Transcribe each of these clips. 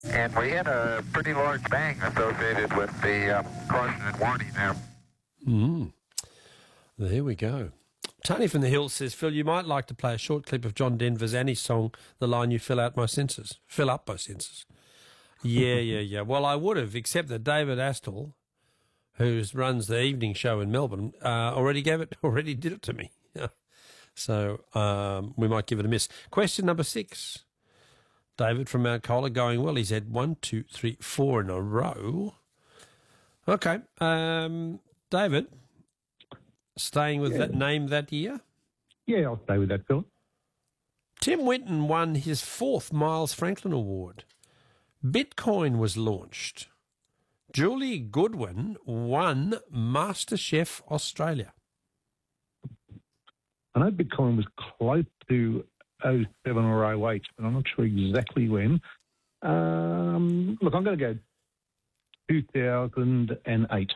And we had a pretty large bang associated with the caution and warning there. There we go. Tony from the Hills says, Phil, you might like to play a short clip of John Denver's Annie song, the line, "You fill up my senses." Yeah. Well, I would have, except that David Astle, who runs the evening show in Melbourne, already did it to me. So we might give it a miss. Question number 6. David from Mount Colah going well. He's had 1, 2, 3, 4 in a row. Okay. David, staying with that name that year? Yeah, I'll stay with that, Phil. Tim Winton won his 4th Miles Franklin Award. Bitcoin was launched. Julie Goodwin won MasterChef Australia. I know Bitcoin was close to 07 or 08, but I'm not sure exactly when. Look, I'm going to go 2008.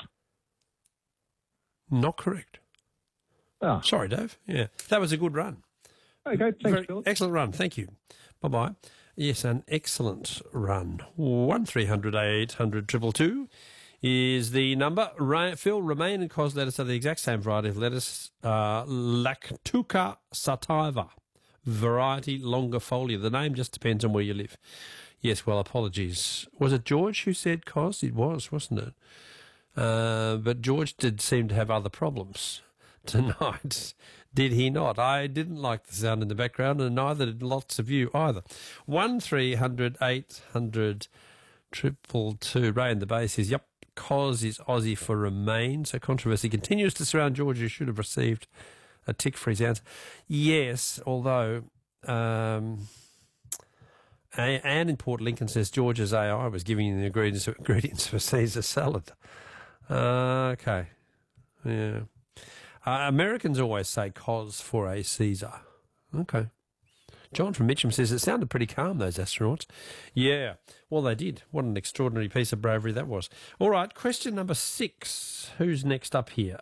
Not correct. Ah. Sorry, Dave. Yeah, that was a good run. Okay, thanks, Phil. Excellent run. Thank you. Bye-bye. Yes, an excellent run. 1300 800 222 is the number. Phil, romaine and cos lettuce are the exact same variety of lettuce. Lactuca sativa, variety longifolia. The name just depends on where you live. Yes, well, apologies. Was it George who said cos? It was, wasn't it? But George did seem to have other problems tonight, did he not? I didn't like the sound in the background, and neither did lots of you either. 1300 800 222. Ray in the base says, yep, cos is Aussie for remain. So controversy continues to surround George, who should have received a tick for his answer. Yes, although Anne in Port Lincoln says George's AI was giving you the ingredients for Caesar salad. Okay. Yeah. Americans always say cos for a Caesar. Okay. John from Mitcham says it sounded pretty calm, those astronauts. Yeah. Well, they did. What an extraordinary piece of bravery that was. All right. Question number 6. Who's next up here?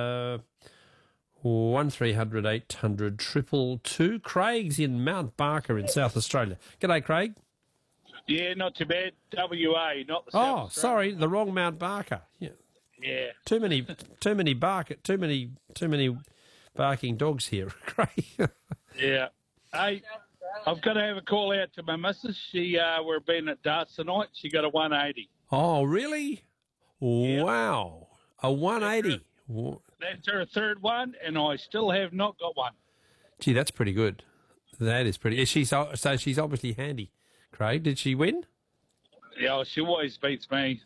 1300 800 222. Craig's in Mount Barker in South Australia. G'day, Craig. Yeah, not too bad. WA, not the South Oh, Australia. sorry, the wrong Mount Barker. Yeah. Yeah. Too many barking dogs here, Craig. Yeah. Hey, I've got to have a call out to my missus. We're being at darts tonight. She got a 180. Oh, really? Yeah. Wow. A 180. That's her third one, and I still have not got one. Gee, that's pretty good. That is pretty. So she's obviously handy. Craig, did she win? Yeah, she always beats me.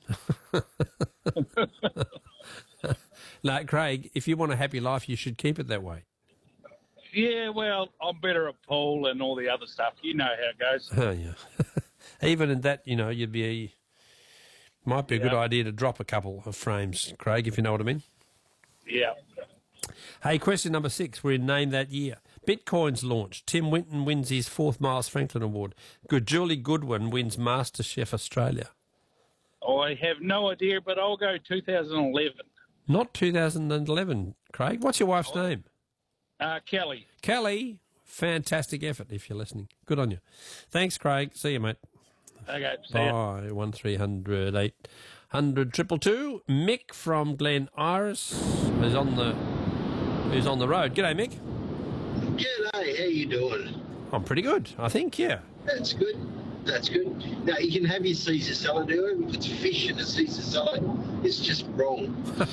No, Craig, if you want a happy life, you should keep it that way. Yeah, well, I'm better at pool and all the other stuff. You know how it goes. Oh, yeah. Even in that, might be a good idea to drop a couple of frames, Craig, if you know what I mean. Yeah. Hey, question number 6. We're in Name That Year. Bitcoin's launched. Tim Winton wins his 4th Miles Franklin Award. Julie Goodwin wins MasterChef Australia. I have no idea, but I'll go 2011. Not 2011, Craig. What's your wife's name? Kelly. Kelly. Fantastic effort, if you're listening. Good on you. Thanks, Craig. See you, mate. Okay, see ya. Bye. 1300 800 222. Mick from Glen Iris is on the road. G'day, Mick. G'day, how you doing? I'm pretty good, I think, yeah. That's good. That's good. Now, you can have your Caesar salad, if it's fish in a Caesar salad, it's just wrong.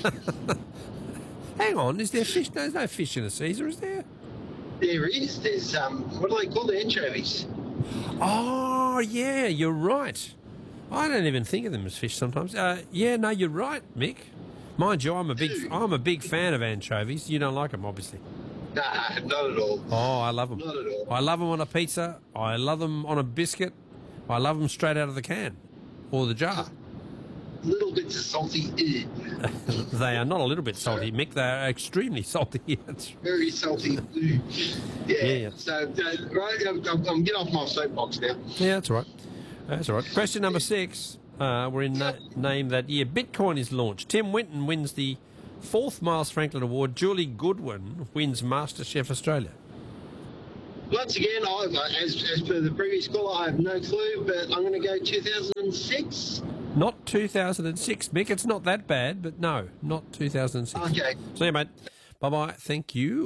Hang on, is there fish? No, there's no fish in a Caesar, is there? There is. There's, what do they call the anchovies? Oh, yeah, you're right. I don't even think of them as fish sometimes. Yeah, no, you're right, Mick. Mind you, I'm a big fan of anchovies. You don't like them, obviously. Nah, not at all. Oh, I love them. Not at all. I love them on a pizza. I love them on a biscuit. I love them straight out of the can or the jar. Little bits of salty. They are not a little bit salty, Mick. They are extremely salty. Very salty. Yeah. So, right, I'm getting off my soapbox now. Yeah, that's all right. That's all right. Question number 6. We're in Name That Year. Bitcoin is launched. Tim Winton wins the 4th Miles Franklin Award. Julie Goodwin wins MasterChef Australia. once again, as per the previous call, I have no clue, but I'm going to go 2006. Not 2006, Mick. It's not that bad, but no, not 2006. Okay. See you, mate. Bye-bye. Thank you.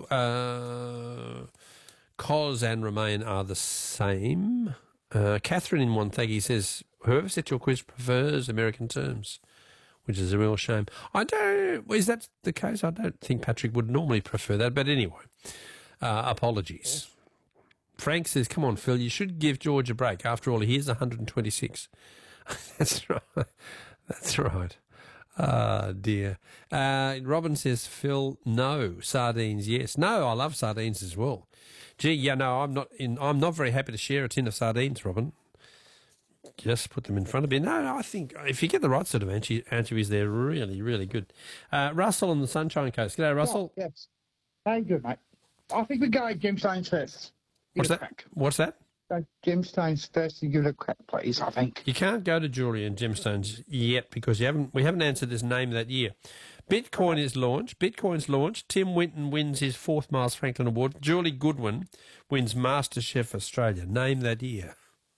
Cos and Remain are the same. Catherine in Wonthaggi says, whoever set your quiz prefers American terms, which is a real shame. Is that the case? I don't think Patrick would normally prefer that, but anyway, apologies. Frank says, come on, Phil, you should give George a break. After all, he is 126. That's right. That's right. Ah, dear. Robin says, Phil, no. Sardines, yes. No, I love sardines as well. Gee, yeah, no, I'm not very happy to share a tin of sardines, Robin. Just put them in front of me. No, I think if you get the right sort of anchovies, they're really, really good. Russell on the Sunshine Coast. G'day, Russell. Oh, yes. Very good, mate. I think we go Gemstones first. What's that? What's that? Go Gemstones first and give it a crack, please, I think. You can't go to Jewellery and Gemstones yet because we haven't answered this name that year. Bitcoin is launched. Bitcoin's launched. Tim Winton wins his 4th Miles Franklin Award. Julie Goodwin wins MasterChef Australia. Name that year.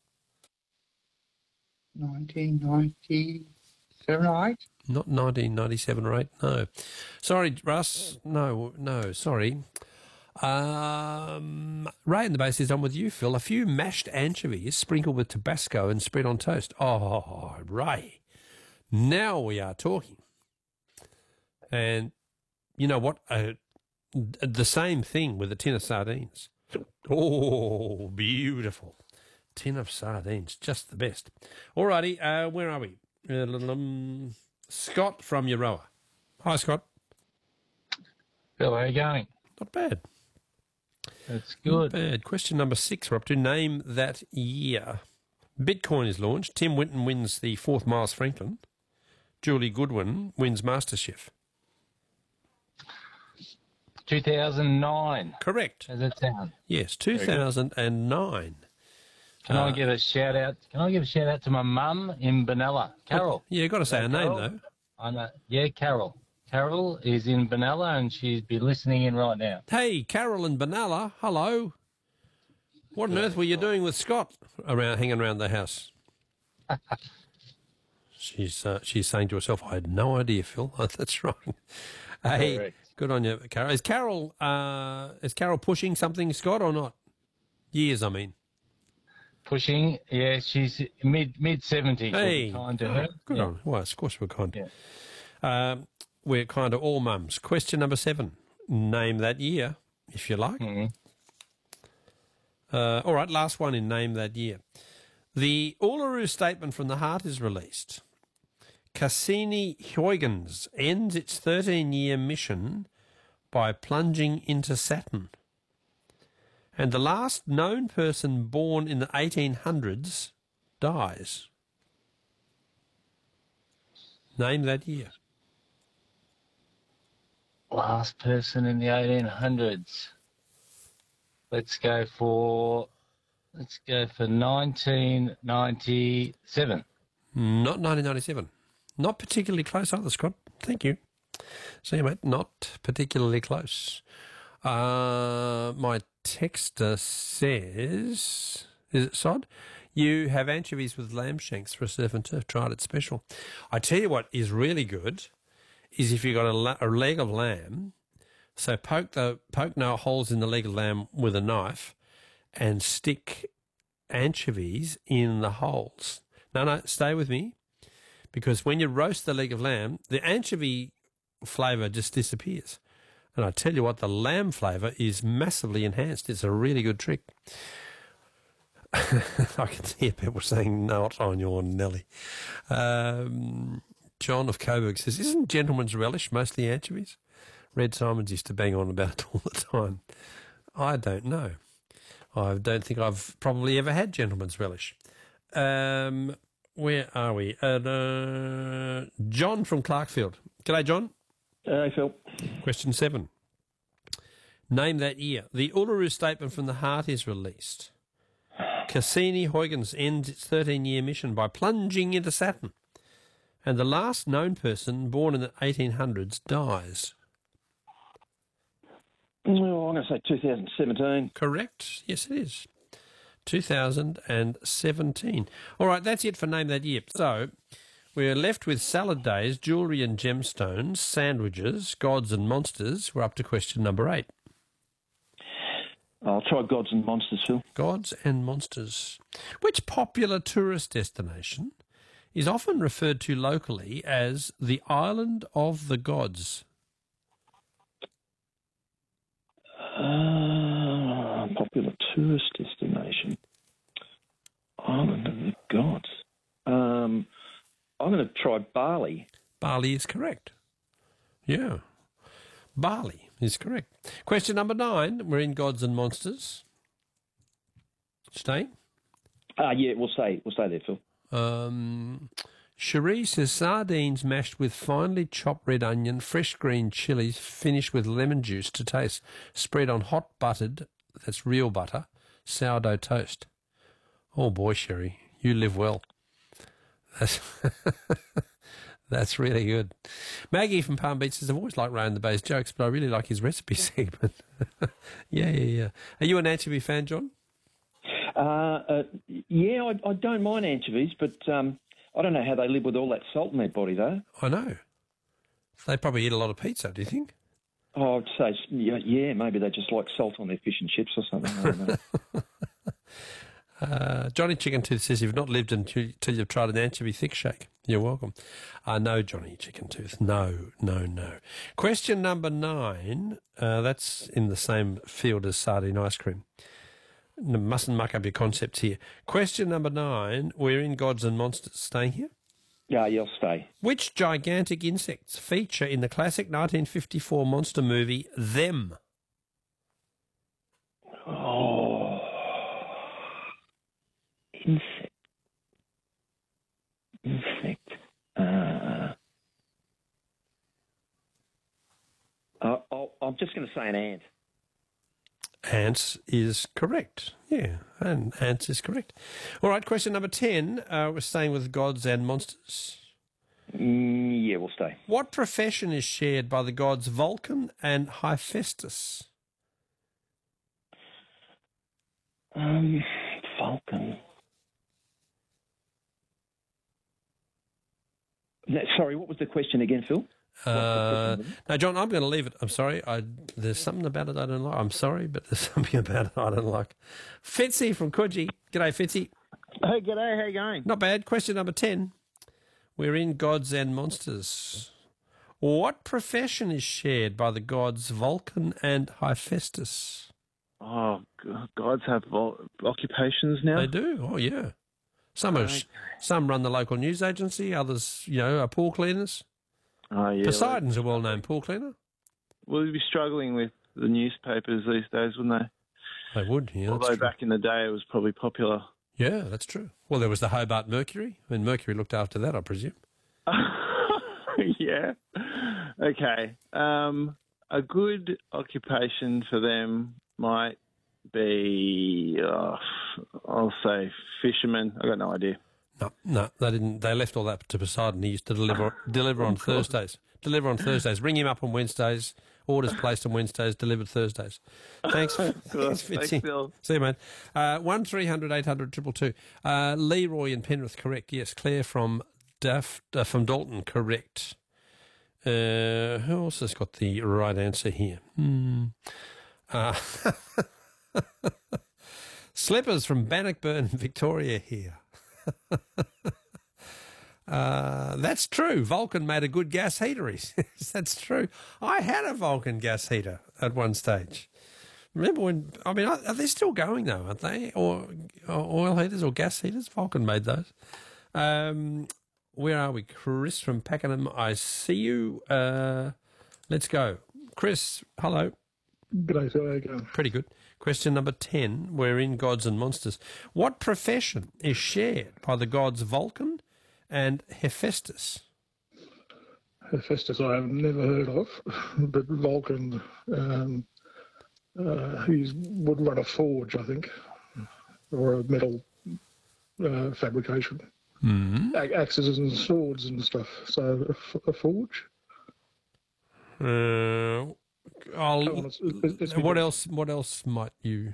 1997 or 8? Not 1997 or 8, no. Sorry, Russ. No, sorry. Ray in the base is on with you, Phil. A few mashed anchovies sprinkled with Tabasco and spread on toast. Oh, Ray. Now we are talking. And you know what? The same thing with a tin of sardines. Oh, beautiful. Tin of sardines, just the best. All righty, where are we? Scott from Euroa. Hi, Scott. Phil, how are you going? Not bad. That's good. Not bad. Question number 6. We're up to name that year. Bitcoin is launched. Tim Winton wins the 4th Miles Franklin. Julie Goodwin wins MasterChef. 2009. Correct. Does that sound? Yes, 2009. Can I give a shout out? Can I give a shout out to my mum in Benalla, Carol? Yeah, you've got to say her name, Carol? though. I know. Yeah, Carol. Carol is in Benalla and she'd be listening in right now. Hey, Carol in Benalla, hello. What on earth were you doing with Scott hanging around the house? She's saying to herself, I had no idea, Phil. That's right. Hey, Correct. Good on you, Carol. Is Carol pushing something, Scott, or not? Years, I mean. Pushing, yeah, she's mid-70s. Hey, Kind to her. Good Yeah. on. Well, of course we're kind. Yeah. We're kind of all mums. Question number 7. Name that year, if you like. Mm-hmm. All right, last one in name that year. The Uluru Statement from the Heart is released. Cassini-Huygens ends its 13-year mission by plunging into Saturn. And the last known person born in the 1800s dies. Name that year. Last person in the 1800s. Let's go for 1997. Not 1997. Not particularly close either, Scott. Thank you. See you, mate. Not particularly close. My texter says, is it Sod? You have anchovies with lamb shanks for a surf and turf. Tried it special. I tell you what is really good is if you've got a leg of lamb, so poke no holes in the leg of lamb with a knife and stick anchovies in the holes. No, stay with me. Because when you roast the leg of lamb, the anchovy flavour just disappears. And I tell you what, the lamb flavour is massively enhanced. It's a really good trick. I can hear people saying, not on your Nelly. John of Coburg says, isn't gentleman's relish mostly anchovies? Red Simons used to bang on about it all the time. I don't know. I don't think I've probably ever had gentleman's relish. Where are we? John from Clarkfield. G'day, John. Hey, Phil. Question 7. Name that year. The Uluru Statement from the Heart is released. Cassini-Huygens ends its 13-year mission by plunging into Saturn. And the last known person born in the 1800s dies. Oh, I'm going to say 2017. Correct. Yes, it is. 2017. All right, that's it for Name That Year. So we're left with salad days, jewellery and gemstones, sandwiches, gods and monsters. We're up to question number 8. I'll try Gods and Monsters, Phil. Gods and monsters. Which popular tourist destination is often referred to locally as the Island of the Gods? Popular tourist destination. Island of the Gods. I'm going to try Bali. Bali is correct. Yeah. Bali is correct. Question number 9. We're in Gods and Monsters. Staying? Yeah, we'll stay there, Phil. Cherie says sardines mashed with finely chopped red onion, fresh green chilies, finished with lemon juice to taste, spread on hot buttered, that's real butter, sourdough toast. Oh boy, Cherie, you live well. That's really good. Maggie from Palm Beach says, I've always liked Ray the Bay's jokes, but I really like his recipe segment. Yeah. Are you an anchovy fan, John? Yeah, I don't mind anchovies, but I don't know how they live with all that salt in their body, though. I know. They probably eat a lot of pizza, do you think? Oh, I'd say, yeah, maybe they just like salt on their fish and chips or something. I don't know. Johnny Chicken Tooth says you've not lived until you've tried an anchovy thick shake. You're welcome. No, Johnny Chicken Tooth. No. Question number 9. That's in the same field as sardine ice cream. Mustn't muck up your concepts here. Question number 9. We're in Gods and Monsters. Staying here? Yeah, you'll stay. Which gigantic insects feature in the classic 1954 monster movie Them? Oh, insect. I'm just going to say an ant. Ants is correct. Yeah, and ants is correct. All right, question number 10. We're staying with Gods and Monsters. Yeah, we'll stay. What profession is shared by the gods Vulcan and Hephaestus? Vulcan. Sorry, what was the question again, Phil? No, John, I'm going to leave it. I'm sorry. There's something about it I don't like. I'm sorry, but there's something about it I don't like. Fitzy from Coogee. G'day, Fitzy. Hey, g'day. How you going? Not bad. Question number 10. We're in Gods and Monsters. What profession is shared by the gods Vulcan and Hephaestus? Oh, gods have occupations now? They do. Oh, yeah. Some run the local news agency. Others, are pool cleaners. Oh, yeah. Poseidon's a well-known pool cleaner. Well, you'd be struggling with the newspapers these days, wouldn't they? They would, yeah. Although back in the day it was probably popular. Yeah, that's true. Well, there was the Hobart Mercury. I mean, Mercury looked after that, I presume. Yeah. Okay. A good occupation for them might be, I'll say fishermen. I got no idea. No, they didn't. They left all that to Poseidon. He used to deliver on Thursdays. Deliver on Thursdays. Ring him up on Wednesdays. Orders placed on Wednesdays. Delivered Thursdays. Thanks. Thanks, Fitzy. Bill. See you, mate. 1300 800 222. Leroy in Penrith, correct. Yes, Claire from Dalton, correct. Who else has got the right answer here? Slippers from Bannockburn, Victoria here. That's true. Vulcan made a good gas heater. That's true. I had a Vulcan gas heater at one stage. Remember when? I mean, are they still going though? Aren't they? Or oil heaters or gas heaters? Vulcan made those. Where are we? Chris from Pakenham. I see you. Let's go, Chris. Hello. G'day, sir. How you going? Pretty good. Question number 10. We're in Gods and Monsters. What profession is shared by the gods Vulcan and Hephaestus? Hephaestus I have never heard of, but Vulcan, he would run a forge, I think, or a metal fabrication. Mm-hmm. Axes and swords and stuff. So a forge? What else might you?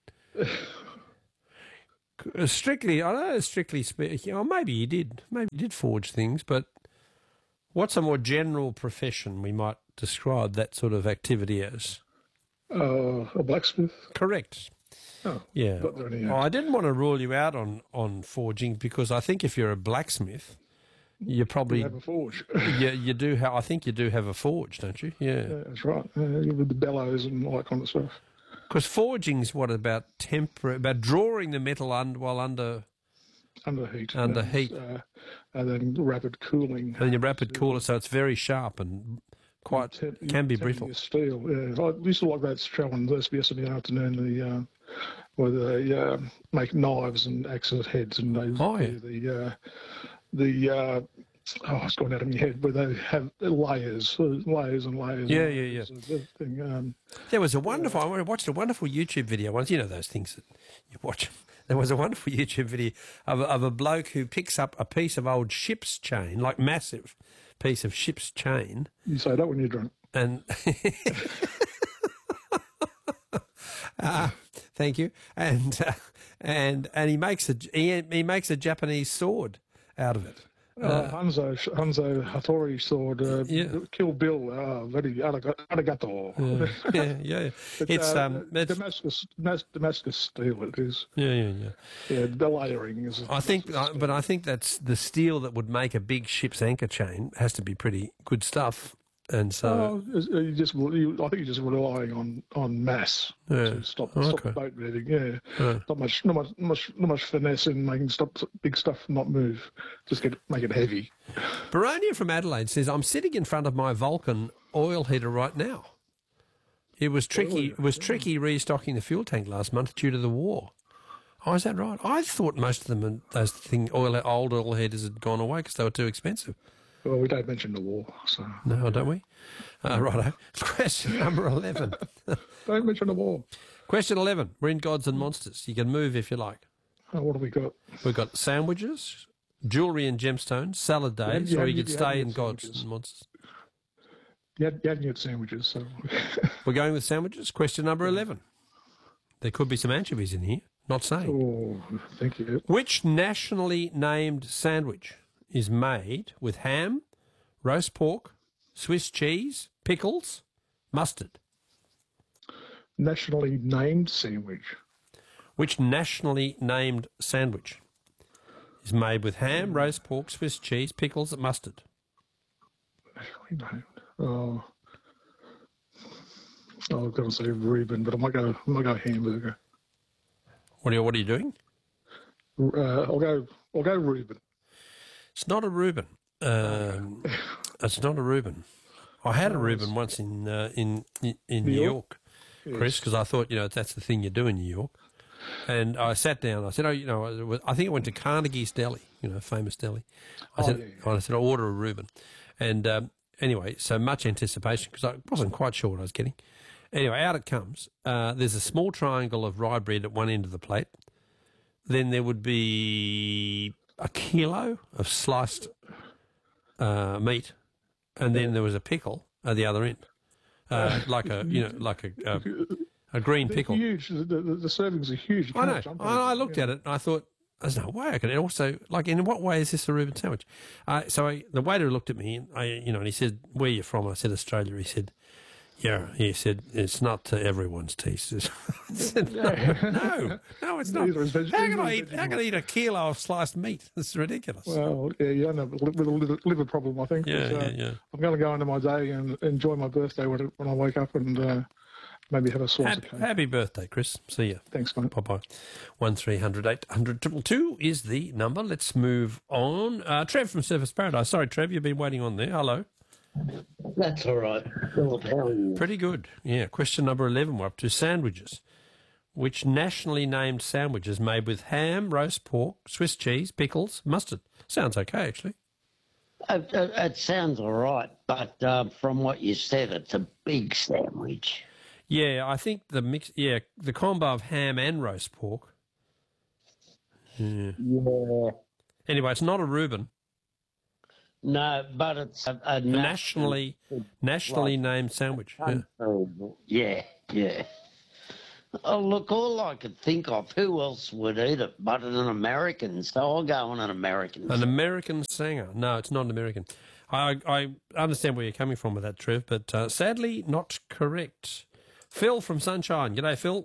Strictly, I don't know. Strictly speaking, or maybe you did. Maybe you did forge things, but what's a more general profession we might describe that sort of activity as? A blacksmith. Correct. Oh, yeah. I didn't want to rule you out on forging because I think if you're a blacksmith, you probably have a forge. you do have. I think you do have a forge, don't you? Yeah, that's right. With the bellows and all that kind of stuff. Because forging's what about about drawing the metal while under heat. Under heat, and then rapid cooling. And your rapid cooler, so it's very sharp and quite can be brittle. Steel. Yeah, I used to like that show on SBS in the afternoon. Where they make knives and axe heads, and they it's gone out of my head, where they have layers and layers. Yeah. There was a wonderful. I watched a wonderful YouTube video once. You know those things that you watch. There was a wonderful YouTube video of a bloke who picks up a piece of old ship's chain, like massive piece of ship's chain. You say that when you're drunk. And thank you. And he makes a Japanese sword out of it. Hanzo Hattori sword, Kill Bill, very arigato. Yeah. It's Damascus steel. It is. Yeah. Yeah, the layering is. I think that's the steel that would make a big ship's anchor chain has to be pretty good stuff. And so, I think you're just relying on mass to stop the boat moving. Yeah, not much finesse in making big stuff not move. Just make it heavy. Baronia from Adelaide says, "I'm sitting in front of my Vulcan oil heater right now. It was tricky. It was tricky restocking the fuel tank last month due to the war." Oh, is that right? I thought most of them, old oil heaters had gone away because they were too expensive. Well, we don't mention the war, so... No, don't we? Righto. Question number 11. Don't mention the war. Question 11. We're in Gods and Monsters. You can move if you like. Oh, what have we got? We've got sandwiches, jewellery and gemstones, salad days, or you could stay in Gods and Monsters. You hadn't had sandwiches, so... We're going with sandwiches. Question number 11. There could be some anchovies in here. Not saying. Oh, thank you. Which nationally named sandwich is made with ham, roast pork, Swiss cheese, pickles, mustard? Nationally named sandwich. Which nationally named sandwich is made with ham, roast pork, Swiss cheese, pickles, mustard? Nationally named. Oh, I've got to say Reuben, but I might go hamburger. What are you doing? I'll go Reuben. It's not a Reuben. It's not a Reuben. I had a Reuben once in New York, Chris, because I thought that's the thing you do in New York. And I sat down. I said, I think I went to Carnegie's Deli, famous deli. I said, I'll order a Reuben. And anyway, so much anticipation because I wasn't quite sure what I was getting. Anyway, out it comes. There's a small triangle of rye bread at one end of the plate. Then there would be a kilo of sliced meat, and then there was a pickle at the other end, like a green pickle. Huge. The servings are huge. I know. I looked at it and I thought, there's no way I can. And also, in what way is this a Reuben sandwich? The waiter looked at me and he said, "Where are you from?" I said, "Australia." He said, "Yeah." He said, "It's not to everyone's taste." I said, no, it's not. How can I eat a kilo of sliced meat? It's ridiculous. Well, yeah, you end up with a liver problem, I think. Yeah. I'm going to go into my day and enjoy my birthday when I wake up and maybe have a slice of cake. Happy birthday, Chris. See you. Thanks, mate. Bye-bye. 1300 800 222 is the number. Let's move on. Trev from Surfers Paradise. Sorry, Trev, you've been waiting on there. Hello. That's all right. Philip, how are you? Pretty good. Yeah. Question number 11. We're up to sandwiches. Which nationally named sandwich is made with ham, roast pork, Swiss cheese, pickles, mustard? Sounds okay, actually. It sounds all right, but from what you said, it's a big sandwich. Yeah, I think the combo of ham and roast pork. Yeah. Yeah. Anyway, it's not a Reuben. No, but it's a nationally named sandwich. Yeah. Yeah. Oh, look, all I could think of, who else would eat it but an American? So I'll go on an American. An American singer. No, it's not an American. I understand where you're coming from with that, Trev, but sadly not correct. Phil from Sunshine. G'day, Phil.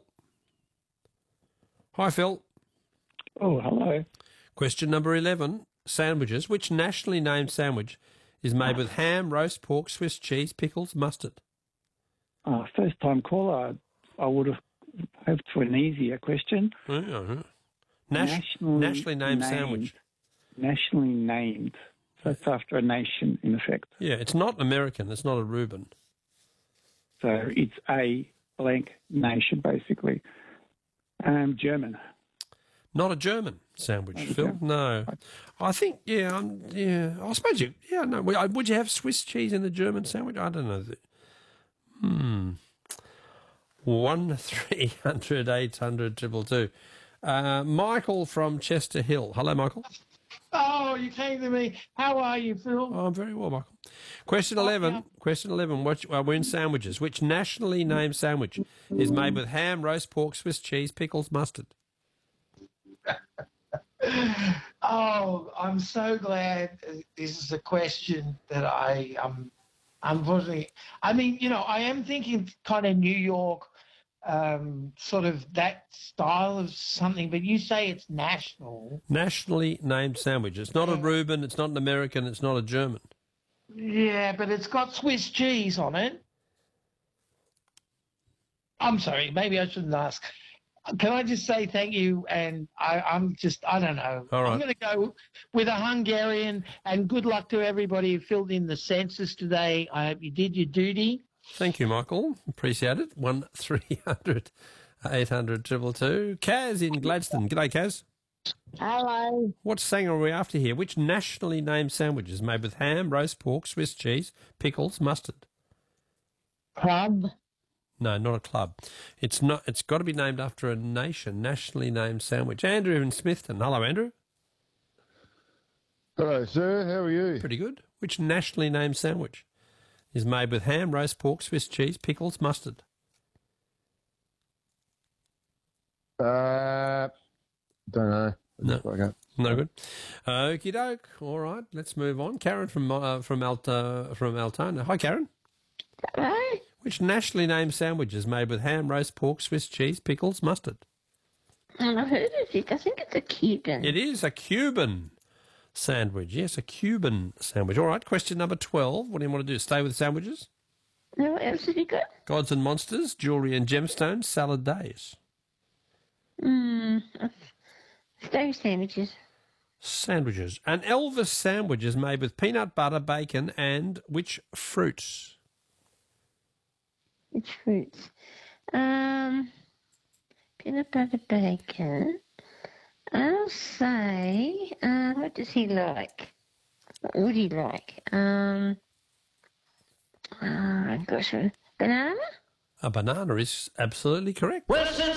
Hi, Phil. Oh, hello. Question number 11. Sandwiches. Which nationally named sandwich is made with ham, roast pork, Swiss cheese, pickles, mustard? First time caller. I would have hoped for an easier question. Nationally named sandwich. Nationally named. So it's after a nation, in effect. Yeah, it's not American. It's not a Reuben. So it's a blank nation, basically. German. Not a German sandwich, Phil. No, I think I suppose you. Yeah, no. Would you have Swiss cheese in a German sandwich? I don't know. 1300 800 222. Michael from Chester Hill. Hello, Michael. Oh, you came to me. How are you, Phil? Oh, I'm very well, Michael. Question 11. Question 11. We're in sandwiches. Which nationally named sandwich is made with ham, roast pork, Swiss cheese, pickles, mustard? Oh, I'm so glad this is a question that unfortunately, I mean, I am thinking kind of New York, sort of that style of something, but you say it's national. Nationally named sandwich. It's not a Reuben, it's not an American, it's not a German. Yeah, but it's got Swiss cheese on it. I'm sorry, maybe I shouldn't ask. Can I just say thank you? And I don't know. All right. I'm going to go with a Hungarian, and good luck to everybody who filled in the census today. I hope you did your duty. Thank you, Michael. Appreciate it. 1300 800 222. Kaz in Gladstone. G'day, Kaz. Hello. What saying are we after here? Which nationally named sandwich is made with ham, roast pork, Swiss cheese, pickles, mustard? Club. No, not a club. It's not. It's got to be named after a nation. Nationally named sandwich. Andrew in Smithton. Hello, Andrew. Hello, sir. How are you? Pretty good. Which nationally named sandwich is made with ham, roast pork, Swiss cheese, pickles, mustard? Don't know. No good. Okie doke. All right, let's move on. Karen from Altona. Hi, Karen. Hello. Which nationally named sandwich is made with ham, roast pork, Swiss cheese, pickles, mustard? I've heard of it. I think it's a Cuban. It is a Cuban sandwich. Yes, a Cuban sandwich. All right, question number 12. What do you want to do? Stay with sandwiches? No, what else have you got? Gods and Monsters, Jewellery and Gemstones, Salad Days. Stay with sandwiches. Sandwiches. An Elvis sandwich is made with peanut butter, bacon, and which fruits? Which fruits? Peanut butter, bacon. I'll say, what does he like? What would he like? Gosh, banana? A banana is absolutely correct.